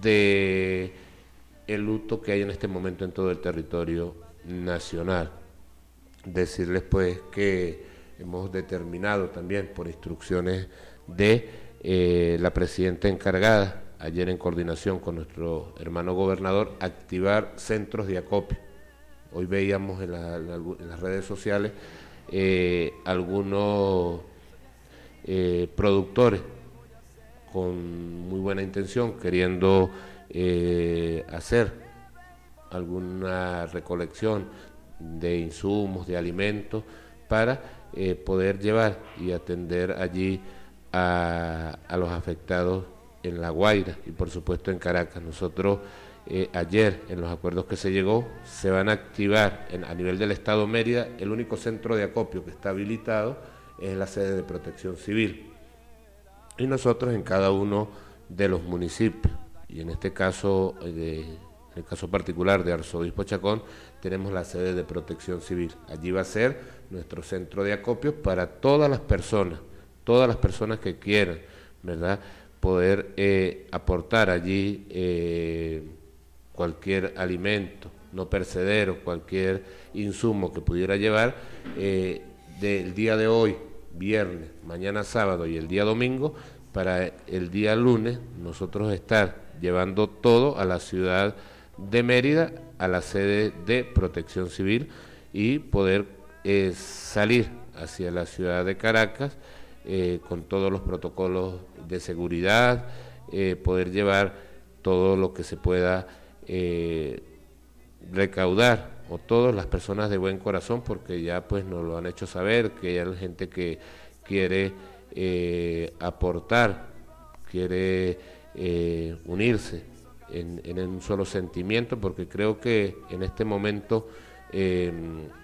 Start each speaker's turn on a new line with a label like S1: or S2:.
S1: de el luto que hay en este momento en todo el territorio nacional. Decirles pues que hemos determinado también por instrucciones de la presidenta encargada, ayer en coordinación con nuestro hermano gobernador, activar centros de acopio. Hoy veíamos en las redes sociales algunos productores con muy buena intención, queriendo hacer alguna recolección de insumos, de alimentos, para poder llevar y atender allí a los afectados en La Guaira y por supuesto en Caracas. Nosotros ayer en los acuerdos que se llegó se van a activar a nivel del Estado Mérida. El único centro de acopio que está habilitado es la sede de Protección Civil y nosotros en cada uno de los municipios, y en este caso, en el caso particular de Arzobispo Chacón, tenemos la sede de Protección Civil. Allí va a ser nuestro centro de acopio para todas las personas que quieran, ¿verdad?, poder aportar allí cualquier alimento no perecedero, cualquier insumo que pudiera llevar del día de hoy, viernes, mañana sábado y el día domingo, para el día lunes nosotros estar llevando todo a la ciudad de Mérida, a la sede de Protección Civil, y poder salir hacia la ciudad de Caracas con todos los protocolos de seguridad, poder llevar todo lo que se pueda recaudar, o todas las personas de buen corazón, porque ya pues nos lo han hecho saber, que hay gente que quiere aportar, quiere unirse en un solo sentimiento, porque creo que en este momento